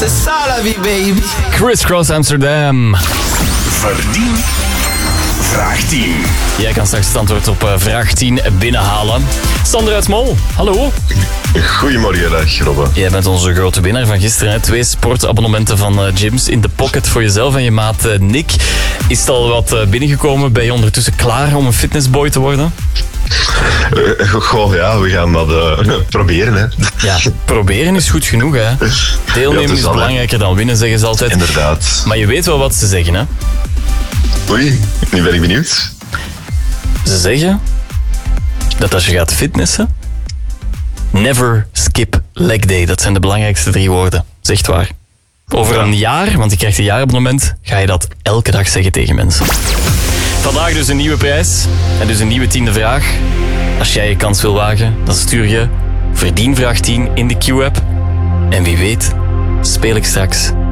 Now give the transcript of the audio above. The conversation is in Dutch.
C'est ça la vie, baby. Crisscross Amsterdam. Verdien vraag 10. Jij kan straks het antwoord op vraag 10 binnenhalen. Sander uit Mol, hallo. Goedemorgen, dag Robbe. Jij bent onze grote winnaar van gisteren. Hè? 2 sportabonnementen van gyms in de pocket voor jezelf en je maat Nick. Is het al wat binnengekomen? Ben je ondertussen klaar om een fitnessboy te worden? Goh, ja, we gaan dat proberen, hè. Ja, proberen is goed genoeg, hè. Deelnemen is belangrijker dan winnen, zeggen ze altijd. Inderdaad. Maar je weet wel wat ze zeggen, hè. Oei, nu ben ik benieuwd. Ze zeggen dat als je gaat fitnessen, never skip leg day. Dat zijn de belangrijkste 3 woorden. Dat is echt waar. Over een jaar, want je krijgt een jaarabonnement, ga je dat elke dag zeggen tegen mensen. Vandaag dus een nieuwe prijs en dus een nieuwe 10e vraag. Als jij je kans wil wagen, dan stuur je Verdien vraag 10 in de Q-app. En wie weet, speel ik straks